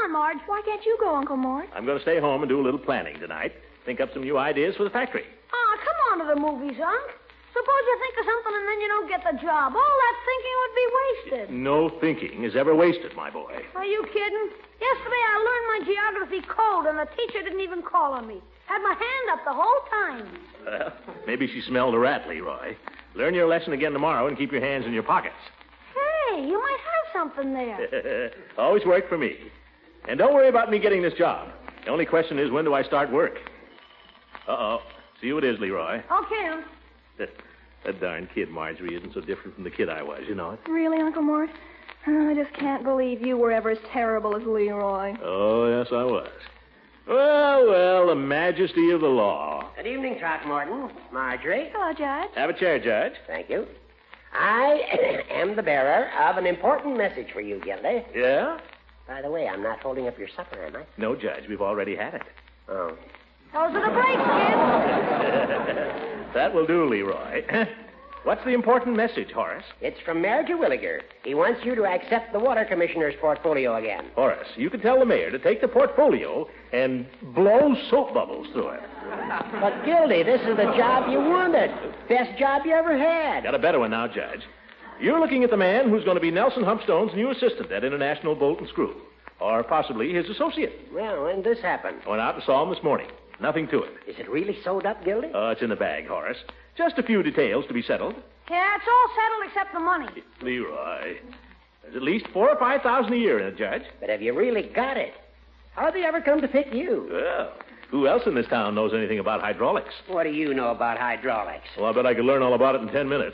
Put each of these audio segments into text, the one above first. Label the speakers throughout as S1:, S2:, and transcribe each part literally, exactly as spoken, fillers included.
S1: on, Marge. Why can't you go, Uncle Mort?
S2: I'm going to stay home and do a little planning tonight. Think up some new ideas for the factory.
S3: Oh, come on to the movies, Unc. Suppose you think of something and then you don't get the job. All that thinking would be wasted.
S2: No thinking is ever wasted, my boy.
S3: Are you kidding? Yesterday I learned my geography cold and the teacher didn't even call on me. Had my hand up the whole time.
S2: Well, maybe she smelled a rat, Leroy. Learn your lesson again tomorrow and keep your hands in your pockets.
S3: Hey, you might have something there.
S2: Always work for me. And don't worry about me getting this job. The only question is, when do I start work? Uh-oh. See who it is, Leroy.
S3: Okay, Unc.
S2: That darn kid, Marjorie, isn't so different from the kid I was, you know it?
S1: Really, Uncle Mort? Oh, I just can't believe you were ever as terrible as Leroy.
S2: Oh, yes, I was. Well, well, the majesty of the law.
S4: Good evening, Throckmorton. Marjorie.
S1: Hello, Judge.
S2: Have a chair, Judge.
S4: Thank you. I am the bearer of an important message for you, Gildy.
S2: Yeah?
S4: By the way, I'm not holding up your supper, am I?
S2: No, Judge, we've already had it.
S4: Oh.
S3: Those are the breaks, kid.
S2: That will do, Leroy. What's the important message, Horace?
S4: It's from Mayor Terwilliger. He wants you to accept the water commissioner's portfolio again.
S2: Horace, you can tell the mayor to take the portfolio and blow soap bubbles through it.
S4: But, Gildy, this is the job you wanted. Best job you ever had.
S2: Got a better one now, Judge. You're looking at the man who's going to be Nelson Humpstone's new assistant at International Bolt and Screw. Or possibly his associate.
S4: Well, when this happened?
S2: Went out and saw him this morning. Nothing to it.
S4: Is it really sewed up, Gildy?
S2: Oh, it's in the bag, Horace. Just a few details to be settled.
S3: Yeah, it's all settled except the money.
S2: Leroy, there's at least four or five thousand a year in it, Judge.
S4: But have you really got it? How'd they ever come to pick you?
S2: Well, who else in this town knows anything about hydraulics?
S4: What do you know about hydraulics?
S2: Well, I bet I could learn all about it in ten minutes.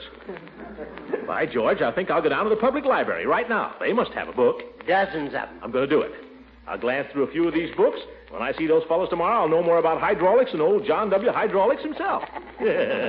S2: By George, I think I'll go down to the public library right now. They must have a book.
S4: Dozens of them.
S2: I'm going to do it. I'll glance through a few of these books. When I see those fellows tomorrow, I'll know more about hydraulics than old John W. Hydraulics himself.